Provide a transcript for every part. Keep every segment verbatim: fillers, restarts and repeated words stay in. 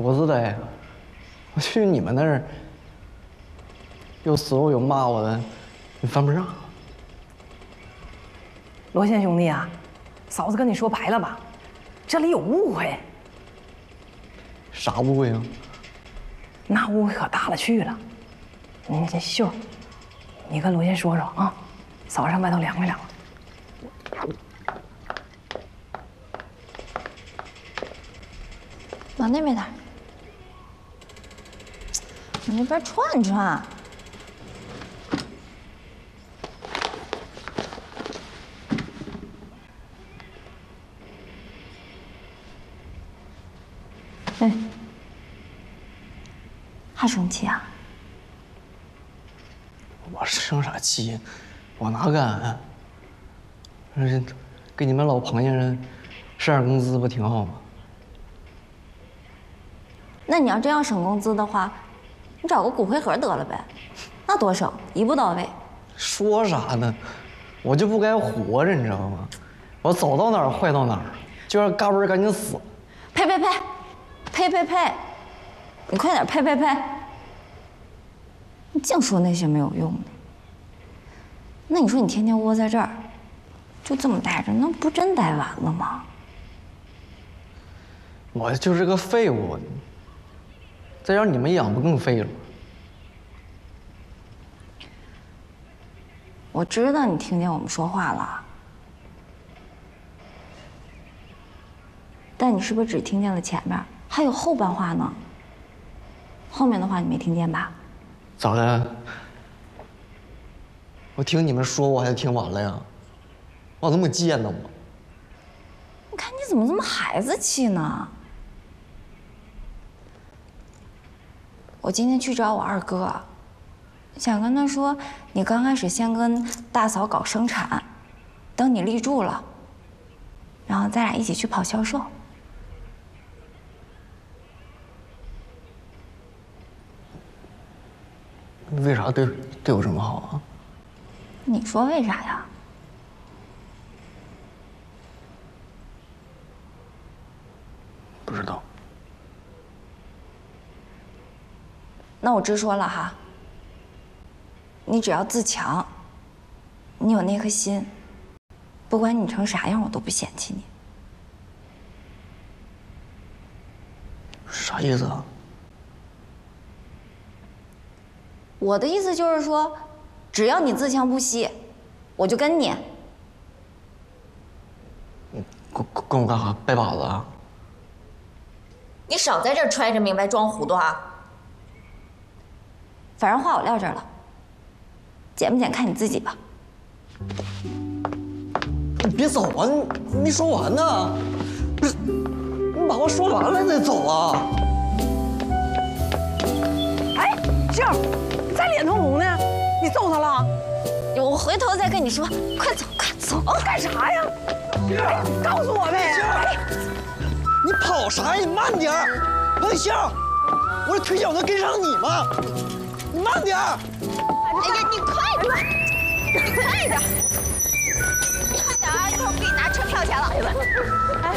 多自在呀！我去你们那儿，有伺候有骂我的，你犯不上。 罗宪兄弟啊，嫂子跟你说白了吧，这里有误会。 啥误会啊？ 那误会可大了去了。你这秀，你跟罗宪说说啊，嫂子上外头凉快凉快。 往那边点，往那边串串。哎，还生气啊？ 我生啥气？我哪敢？人给你们老螃蟹人省点工资不挺好吗？ 那你要真要省工资的话，你找个骨灰盒得了呗，那多省，一步到位。 说啥呢？我就不该活着，你知道吗？我走到哪儿坏到哪儿，就让嘎嘣赶紧死。 呸呸呸，呸呸呸！你快点呸呸呸！你净说那些没有用的。那你说你天天窝在这儿，就这么待着，那不真待完了吗？ 我就是个废物。 再让你们养不更废了？ 我知道你听见我们说话了，但你是不是只听见了前面？还有后半话呢？后面的话你没听见吧？ 咋的？我听你们说我还听完了呀？我那么贱呢我？ 我看你怎么这么孩子气呢？ 我今天去找我二哥，想跟他说，你刚开始先跟大嫂搞生产，等你立住了，然后咱俩一起去跑销售。 为啥对对我这么好啊？ 你说为啥呀？ 不知道。 那我直说了哈，你只要自强，你有那颗心，不管你成啥样，我都不嫌弃你。 啥意思啊？ 我的意思就是说，只要你自强不息，我就跟你。 你跟跟我干啥？拜把子啊？ 你少在这儿揣着明白装糊涂啊！ 反正话我撂这儿了，剪不剪看你自己吧。 你别走啊！你没说完呢。不是，你把话说完了再走啊！ 哎，秀儿，你再脸通红呢？你揍他了？ 我回头再跟你说。快走，快走！ 干啥呀？哎，告诉我呗！哎， 你跑啥呀？你慢点儿！王笑，我这腿脚能跟上你吗？ 你慢点儿！ 哎呀，你快点！你快点！快点啊！一会儿我给你拿车票钱了。哎，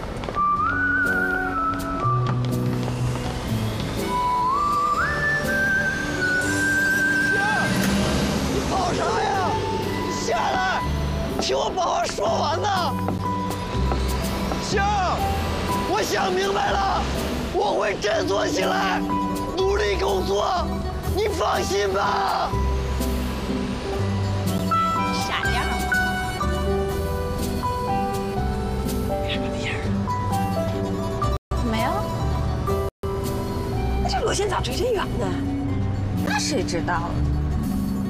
你跑啥呀？下来，听我把话说完呢。星儿，我想明白了，我会振作起来，努力工作。 你放心吧， 傻样儿！ 什么样？ 没有。 那这罗宪咋追这远呢？ 那谁知道啊？